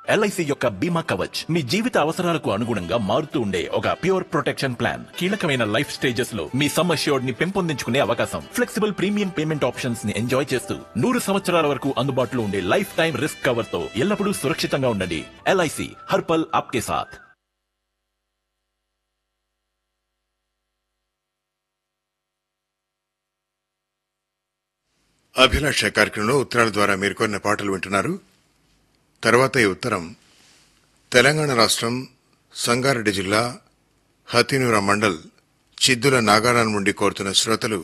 LIC యొక్క బీమా కవచ్ మీ జీవిత అవసరాలకు అనుగుణంగా మారుతూ ఉండే ఒక ప్యూర్ ప్రొటెక్షన్ ప్లాన్. కీలకమైన లైఫ్ స్టేజెస్ లో మీ సమ్ అష్యూర్డ్ ని పెంపొందించుకునే అవకాశం, ఫ్లెక్సిబుల్ ప్రీమియం పేమెంట్ ఆప్షన్స్ ని ఎంజాయ్ చేస్తూ 100 సంవత్సరాల వరకు అందుబాటులో ఉండే లైఫ్ టైం రిస్క్ కవర్ తో ఎల్లప్పుడూ సురక్షితంగా ఉండండి. ఎల్ఐసి హర్ పల్ ఆప్కే సాథ్. అభిలాష కార్యక్రమంలో ఉత్తరాల ద్వారా మీరు కొన్న పాటలు వింటున్నారు. తర్వాత ఈ ఉత్తరం తెలంగాణ రాష్ట్రం సంగారెడ్డి జిల్లా హతినూర మండల్ చిద్దుల నాగారం నుండి కోరుతున్న శ్రోతలు